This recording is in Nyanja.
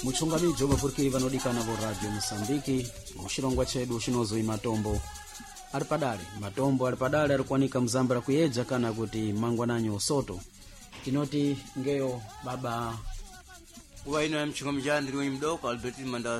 muchungamidzo mapurikiri vanodikana vo radio Mosambiki muchirongwa chedu chinozo matombo ari padale ari kuwanika mzambira kuyeja kana kuti mangwananyo soto tinoti ngeyo baba kuwa ino ya mchunga mjani ndiri mdoko Albertine Manda